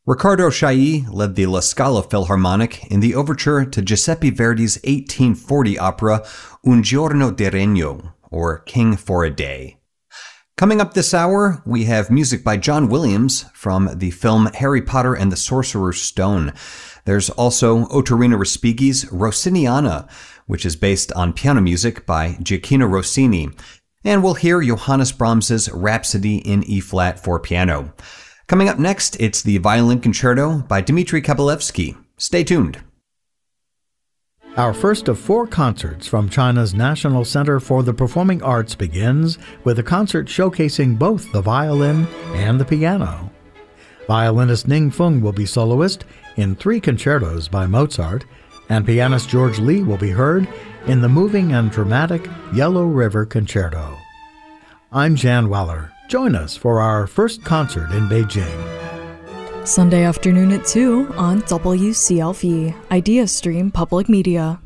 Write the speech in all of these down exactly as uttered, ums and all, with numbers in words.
Riccardo Chailly led the La Scala Philharmonic in the overture to Giuseppe Verdi's eighteen forty opera Un Giorno di Regno, or King for a Day. Coming up this hour, we have music by John Williams from the film Harry Potter and the Sorcerer's Stone. There's also Ottorino Respighi's Rossiniana, which is based on piano music by Gioacchino Rossini. And we'll hear Johannes Brahms's Rhapsody in E-flat for piano. Coming up next, it's the Violin Concerto by Dmitri Kabalevsky. Stay tuned. Our first of four concerts from China's National Center for the Performing Arts begins with a concert showcasing both the violin and the piano. Violinist Ning Feng will be soloist in three concertos by Mozart, and pianist George Lee will be heard in the moving and dramatic Yellow River Concerto. I'm Jan Weller. Join us for our first concert in Beijing. Sunday afternoon at two on W C L V, IdeaStream Public Media.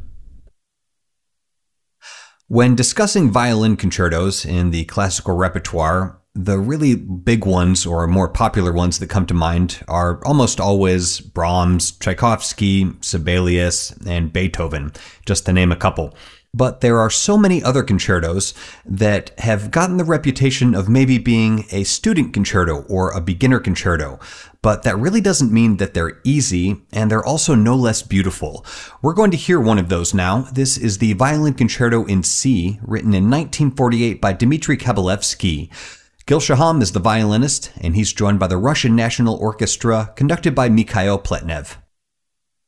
When discussing violin concertos in the classical repertoire, the really big ones or more popular ones that come to mind are almost always Brahms, Tchaikovsky, Sibelius, and Beethoven, just to name a couple. But there are so many other concertos that have gotten the reputation of maybe being a student concerto or a beginner concerto, but that really doesn't mean that they're easy, and they're also no less beautiful. We're going to hear one of those now. This is the Violin Concerto in C, written in nineteen forty-eight by Dmitri Kabalevsky. Gil Shaham is the violinist, and he's joined by the Russian National Orchestra, conducted by Mikhail Pletnev.